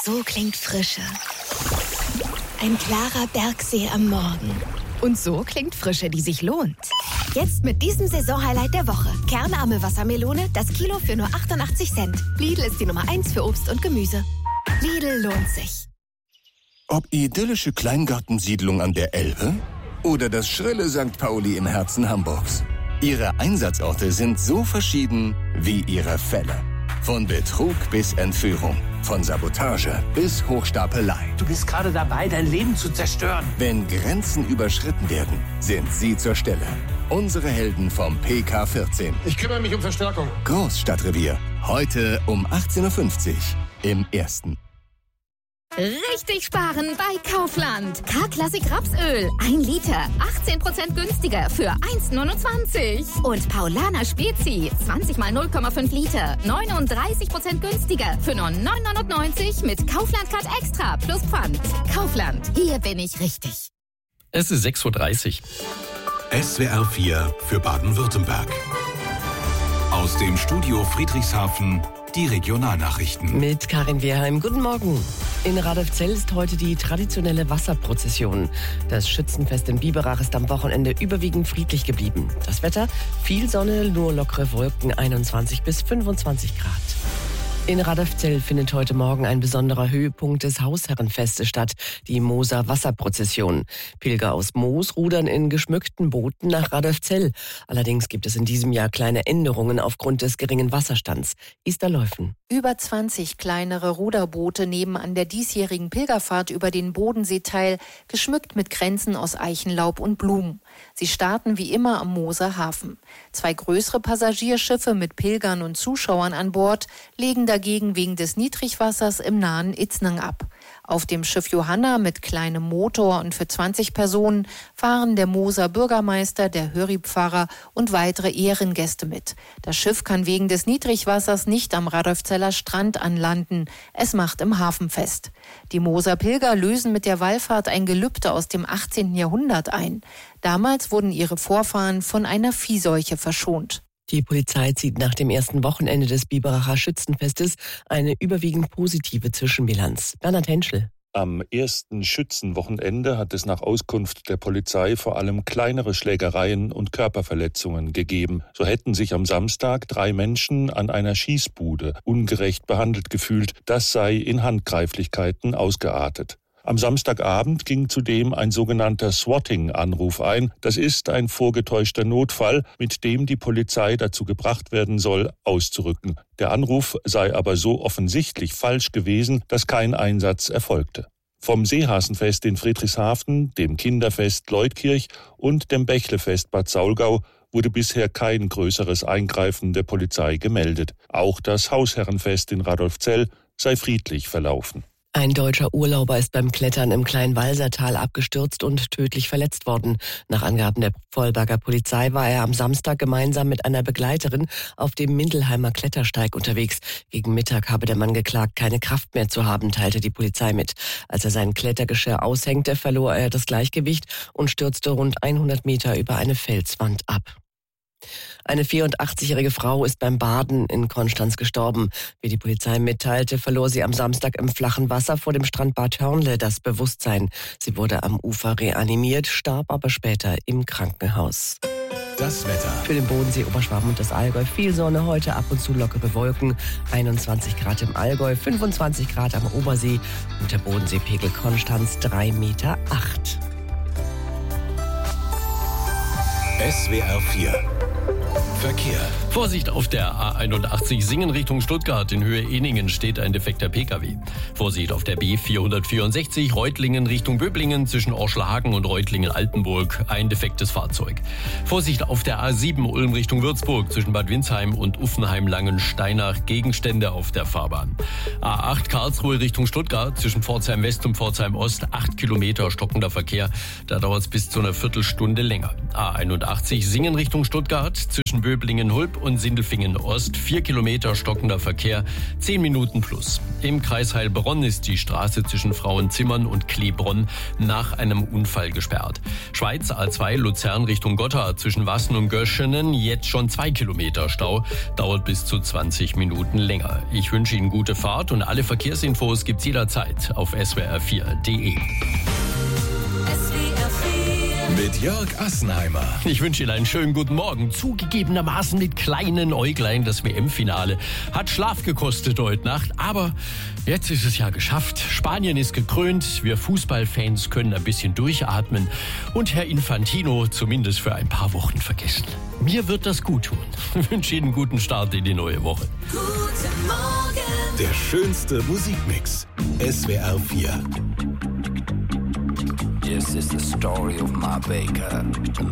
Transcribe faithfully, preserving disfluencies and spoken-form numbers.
So klingt Frische. Ein klarer Bergsee am Morgen. Und so klingt Frische, die sich lohnt. Jetzt mit diesem Saisonhighlight der Woche. Kernarme Wassermelone, das Kilo für nur achtundachtzig Cent. Lidl ist die Nummer eins für Obst und Gemüse. Lidl lohnt sich. Ob idyllische Kleingartensiedlung an der Elbe oder das schrille Sankt Pauli im Herzen Hamburgs. Ihre Einsatzorte sind so verschieden wie ihre Fälle. Von Betrug bis Entführung, von Sabotage bis Hochstapelei. Du bist gerade dabei, dein Leben zu zerstören. Wenn Grenzen überschritten werden, sind sie zur Stelle. Unsere Helden vom P K vierzehn. Ich kümmere mich um Verstärkung. Großstadtrevier. Heute um achtzehn Uhr fünfzig im Ersten. Richtig sparen bei Kaufland. K-Klassik Rapsöl. ein Liter. achtzehn Prozent günstiger für eins Komma neunundzwanzig. Und Paulaner Spezi. zwanzig mal null Komma fünf Liter. neununddreißig Prozent günstiger für nur neun neunundneunzig mit Kaufland Card Extra plus Pfand. Kaufland. Hier bin ich richtig. Es ist sechs Uhr dreißig. S W R vier für Baden-Württemberg. Aus dem Studio Friedrichshafen die Regionalnachrichten. Mit Karin Wehrheim. Guten Morgen. In Radolfzell ist heute die traditionelle Wasserprozession. Das Schützenfest in Biberach ist am Wochenende überwiegend friedlich geblieben. Das Wetter? Viel Sonne, nur lockere Wolken, einundzwanzig bis fünfundzwanzig Grad. In Radolfzell findet heute Morgen ein besonderer Höhepunkt des Hausherrenfestes statt, die Mooser Wasserprozession. Pilger aus Moos rudern in geschmückten Booten nach Radolfzell. Allerdings gibt es in diesem Jahr kleine Änderungen aufgrund des geringen Wasserstands. Esther Läufen. Über zwanzig kleinere Ruderboote nehmen an der diesjährigen Pilgerfahrt über den Bodensee teil, geschmückt mit Kränzen aus Eichenlaub und Blumen. Sie starten wie immer am Mooser Hafen. Zwei größere Passagierschiffe mit Pilgern und Zuschauern an Bord legen dagegen wegen des Niedrigwassers im nahen Itznang ab. Auf dem Schiff Johanna mit kleinem Motor und für zwanzig Personen fahren der Mooser Bürgermeister, der Höri-Pfarrer und weitere Ehrengäste mit. Das Schiff kann wegen des Niedrigwassers nicht am Radolfzeller Strand anlanden. Es macht im Hafen fest. Die Mooser Pilger lösen mit der Wallfahrt ein Gelübde aus dem achtzehnten Jahrhundert ein. Damals wurden ihre Vorfahren von einer Viehseuche verschont. Die Polizei zieht nach dem ersten Wochenende des Biberacher Schützenfestes eine überwiegend positive Zwischenbilanz. Bernhard Henschel. Am ersten Schützenwochenende hat es nach Auskunft der Polizei vor allem kleinere Schlägereien und Körperverletzungen gegeben. So hätten sich am Samstag drei Menschen an einer Schießbude ungerecht behandelt gefühlt. Das sei in Handgreiflichkeiten ausgeartet. Am Samstagabend ging zudem ein sogenannter Swatting-Anruf ein. Das ist ein vorgetäuschter Notfall, mit dem die Polizei dazu gebracht werden soll, auszurücken. Der Anruf sei aber so offensichtlich falsch gewesen, dass kein Einsatz erfolgte. Vom Seehasenfest in Friedrichshafen, dem Kinderfest Leutkirch und dem Bächlefest Bad Saulgau wurde bisher kein größeres Eingreifen der Polizei gemeldet. Auch das Hausherrenfest in Radolfzell sei friedlich verlaufen. Ein deutscher Urlauber ist beim Klettern im Kleinwalsertal abgestürzt und tödlich verletzt worden. Nach Angaben der Vorarlberger Polizei war er am Samstag gemeinsam mit einer Begleiterin auf dem Mindelheimer Klettersteig unterwegs. Gegen Mittag habe der Mann geklagt, keine Kraft mehr zu haben, teilte die Polizei mit. Als er sein Klettergeschirr aushängte, verlor er das Gleichgewicht und stürzte rund hundert Meter über eine Felswand ab. Eine vierundachtzigjährige Frau ist beim Baden in Konstanz gestorben. Wie die Polizei mitteilte, verlor sie am Samstag im flachen Wasser vor dem Strand Bad Hörnle das Bewusstsein. Sie wurde am Ufer reanimiert, starb aber später im Krankenhaus. Das Wetter. Für den Bodensee, Oberschwaben und das Allgäu viel Sonne, heute ab und zu lockere Wolken. einundzwanzig Grad im Allgäu, fünfundzwanzig Grad am Obersee und der Bodenseepegel Konstanz drei Meter acht. S W R vier Verkehr. Vorsicht auf der A einundachtzig Singen Richtung Stuttgart. In Höhe Eningen steht ein defekter Pkw. Vorsicht auf der B vierhundertvierundsechzig Reutlingen Richtung Böblingen zwischen Orschlahagen und Reutlingen-Altenburg. Ein defektes Fahrzeug. Vorsicht auf der A sieben Ulm Richtung Würzburg zwischen Bad Windsheim und Uffenheim-Langensteinach. Gegenstände auf der Fahrbahn. A acht Karlsruhe Richtung Stuttgart zwischen Pforzheim West und Pforzheim Ost. acht Kilometer stockender Verkehr. Da dauert es bis zu einer Viertelstunde länger. A einundachtzig Singen Richtung Stuttgart zwischen Böblingen-Hulb und Sindelfingen-Ost. Vier Kilometer stockender Verkehr, zehn Minuten plus. Im Kreis Heilbronn ist die Straße zwischen Frauenzimmern und Kleebronn nach einem Unfall gesperrt. Schweiz A zwei Luzern Richtung Gotthard zwischen Wassen und Göschenen, jetzt schon zwei Kilometer Stau, dauert bis zu zwanzig Minuten länger. Ich wünsche Ihnen gute Fahrt und alle Verkehrsinfos gibt's jederzeit auf S W R vier punkt de. Mit Jörg Assenheimer. Ich wünsche Ihnen einen schönen guten Morgen. Zugegebenermaßen mit kleinen Äuglein. Das W M-Finale hat Schlaf gekostet heute Nacht. Aber jetzt ist es ja geschafft. Spanien ist gekrönt. Wir Fußballfans können ein bisschen durchatmen. Und Herr Infantino zumindest für ein paar Wochen vergessen. Mir wird das gut tun. Ich wünsche Ihnen einen guten Start in die neue Woche. Guten Morgen. Der schönste Musikmix. S W R vier. This is the story of my baker.